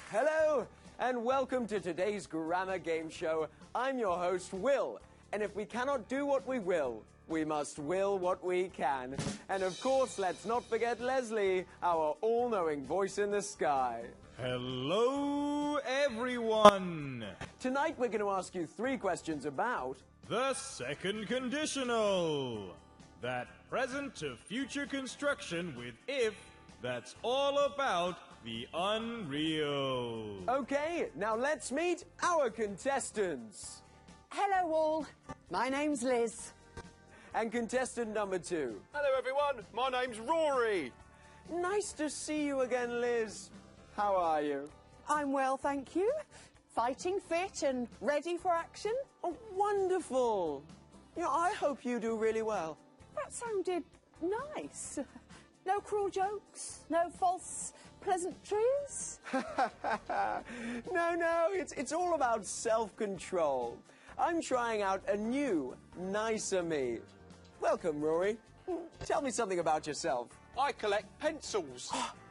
Hello, and welcome to today's grammar game show. I'm your host, Will, and if we cannot do what we will, we must will what we can. And of course, let's not forget Leslie, our all-knowing voice in the sky. Hello, everyone! Tonight, we're going to ask you 3 questions about the second conditional. That present to future construction with if that's all about the unreal. Okay, now let's meet our contestants. Hello all, my name's Liz. And contestant number 2. Hello everyone, my name's Rory. Nice to see you again, Liz. How are you? I'm well, thank you. Fighting fit and ready for action. Oh, wonderful. I hope you do really well. That sounded nice. No cruel jokes, no false pleasantries. No, it's all about self-control. I'm trying out a new, nicer me. Welcome, Rory. Tell me something about yourself. I collect pencils.